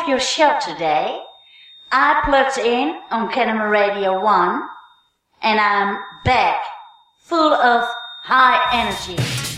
your show today. I plugged in on Kenema Radio 1, and I'm back, full of high energy.